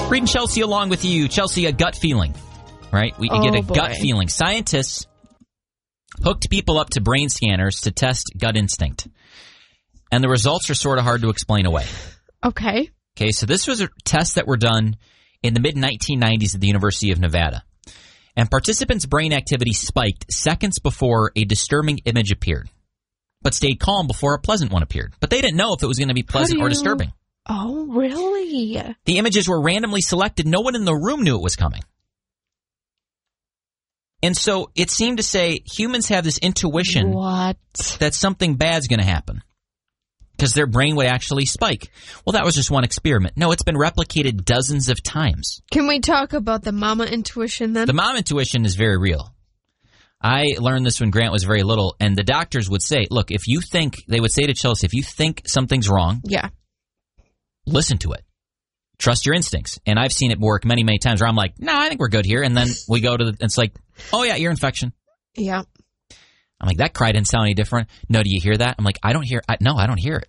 Reading Chelsea along with you. Chelsea, a gut feeling, right? We get a gut feeling. Scientists hooked people up to brain scanners to test gut instinct. And the results are sort of hard to explain away. Okay. Okay, so this was a test that were done in the mid-1990s at the University of Nevada. And participants' brain activity spiked seconds before a disturbing image appeared, but stayed calm before a pleasant one appeared. But they didn't know if it was going to be pleasant or disturbing. Oh, really? The images were randomly selected. No one in the room knew it was coming. And so it seemed to say humans have this intuition that something bad's going to happen because their brain would actually spike. Well, that was just one experiment. No, it's been replicated dozens of times. Can we talk about the mama intuition then? The mom intuition is very real. I learned this when Grant was very little, and the doctors would say, look, if you think, they would say to Chelsea, if you think something's wrong, listen to it. Trust your instincts. And I've seen it work many, many times where I'm like, no, I think we're good here. And then we go to it's like, oh yeah, ear infection. Yeah. I'm like, that cry didn't sound any different. No, do you hear that? I'm like, I don't hear it.